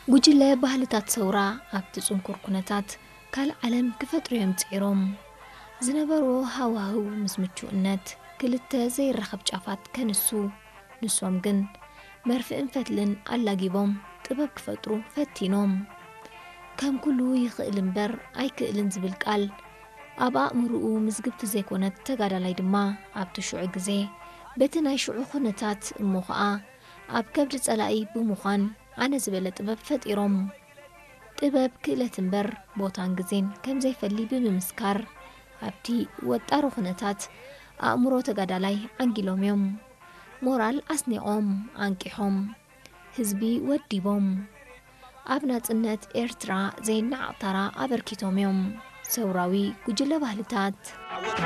ጉጅለ ባህልታት ሰውራ ኣብቲ ጽንኩር ኩነታት ካልዓለም ክፈጥሩ እዮም ጽይሮም ዝነበሩ ሃዋህው ምስ ምቹእነት ክልተ ዘይረኸብ ጫፋት ከንሱ ንሶም ግን መርፍእን ፈትልን ኣላጊቦም ጥበብ ክፈጥሩ ፈቲኖም ከም ኩሉ ይኽእል እምበር ኣይክእልን ዝብል ቃል ኣብ ኣእምሮኡ ምዝግብቲ ዘይኮነት ተጋዳላይ ድማ ኣብቲ ሽዑ ግዜ በቲ ናይ ሽዑ ኩነታት እሞ ኸኣ ኣብ ከብዲ ጸላኢ ብምዃን ኣነ ዝበለ ጥበብ ፈጢሮም ጥበብ ክእለት እምበር ቦታን ግዜን ከም ዘይፈሊ ብምምስካር ኣብቲ ወጣሩ ኩነታት ኣእምሮ ተጋዳላይ ዓንጊሎም እዮም ሞራል ኣስኒቖም ኣንቂሖም ህዝቢ ወዲቦም ኣብ ናጽነት ኤርትራ ዘይናዕተራ ኣበርኪቶም እዮም ሰውራዊ ጉጅለ ባህልታት